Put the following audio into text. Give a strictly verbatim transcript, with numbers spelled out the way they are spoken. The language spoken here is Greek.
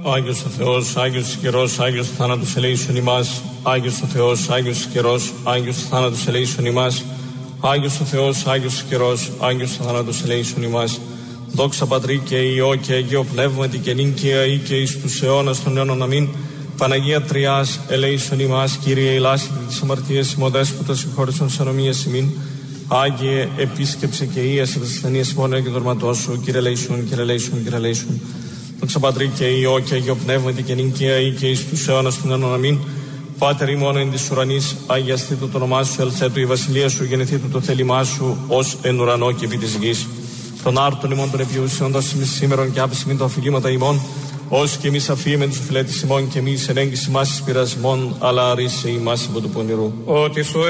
Άγιος ο Θεός, Άγιος καιρός, Άγιος θάνατος ελέησον ημάς. Άγιος ο Θεός, Άγιος καιρός, Άγιος θάνατος ελέησον ημάς. Άγιος ο Θεός, Άγιος καιρός, Άγιος θάνατος ελέησον ημάς. Δόξα Πατρί και Υιό και Αγίο Πνεύματι και νυν και αεί και εις τους αιώνας των αιώνων αμήν. Παναγία Τριάς, ελέησον ημάς. Κύριε ηλάσχητη της αμαρτίας ημών, δέσποτα συγχώρεσον της ανομίας ημίν. Άγιε επίσκεψε και ίασε τις ασθενείες ημών και δορματός σου. Κύριε ελέησον, Κύριε ελέησον, Κύριε ελέησον. Δόξα Πατρί και Υιό και Αγίο Πνεύματι και νυν και αεί και εις τους αιώνας των αιώνων αμήν. Πάτερ ημών εν της ουρανής, αγιαστήτω το όνομά σου, ελθέτω η βασιλεία σου, γεννηθήτω το θέλημά σου, ως εν ουρανό και επί της γης. Των άρτων ημών των επιουσιών δώσει ημίς σήμερον και άφηση μην τα οφειλήματα ημών, ως και εμείς αφήμεν τους οφειλέτης ημών και εμείς εν έγκυση μας εις πειρασμών, αλλά αρίσε ημάς από του πονηρού. Ότι σου